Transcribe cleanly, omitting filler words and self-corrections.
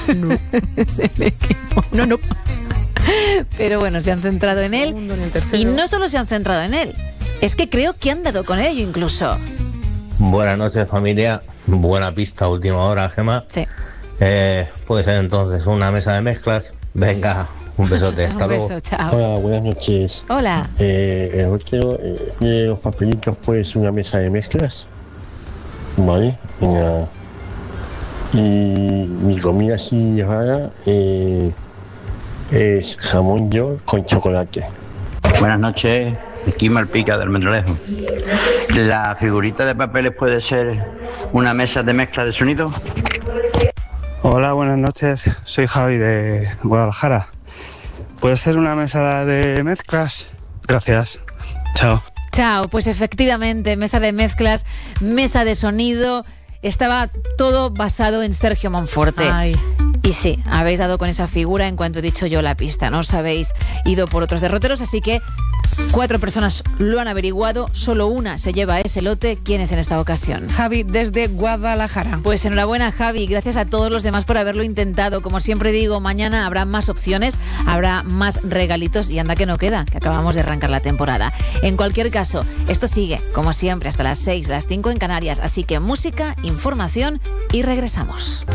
No. del equipo. No. Pero bueno, se han centrado en él. Y no solo se han centrado en él, es que creo que han dado con ello incluso. Buenas noches, familia. Buena pista, última hora, Gemma. Sí. Puede ser entonces una mesa de mezclas. Venga, un besote, hasta luego. Un beso, chao. Hola, buenas noches. Hola. Hoy quiero los papelitos, pues una mesa de mezclas. Vale, venga. Y mi comida así rara es jamón york con chocolate. Buenas noches, aquí Malpica del Metrolejo. ¿La figurita de papeles puede ser una mesa de mezcla de sonido? Hola, buenas noches, soy Javi de Guadalajara. ¿Puede ser una mesa de mezclas? Gracias, chao. Chao, pues efectivamente, mesa de mezclas, mesa de sonido, estaba todo basado en Sergio Monforte. Ay. Y sí, habéis dado con esa figura en cuanto he dicho yo la pista, no os habéis ido por otros derroteros, así que 4 personas lo han averiguado, solo una se lleva ese lote. ¿Quién es en esta ocasión? Javi, desde Guadalajara. Pues enhorabuena, Javi, gracias a todos los demás por haberlo intentado. Como siempre digo, mañana habrá más opciones, habrá más regalitos y anda que no queda, que acabamos de arrancar la temporada. En cualquier caso, esto sigue, como siempre, hasta las 6, las 5 en Canarias, así que música, información y regresamos.